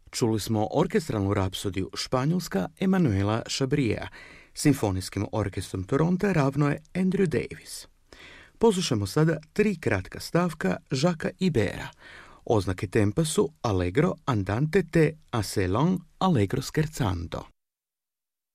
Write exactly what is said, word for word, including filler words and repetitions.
Čuli smo orkestralnu rapsodiju Španjolska Emanuela Chabria. Simfonijskim orkestrom Toronta ravno je Andrew Davis. Poslušamo sada tri kratka stavka Jacquesa Ibera. Oznake tempa su allegro andante te assai lent allegro scherzando.